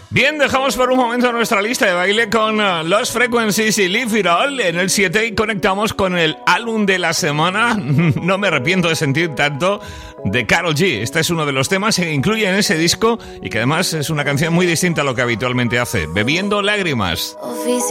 Bien, dejamos por un momento nuestra lista de baile con Lost Frequencies y Leave It All en el 7 y conectamos con el álbum de la semana. No me arrepiento de sentir tanto, de Karol G. Este es uno de los temas que se incluye en ese disco y que además es una canción muy distinta a lo que habitualmente hace, Bebiendo Lágrimas.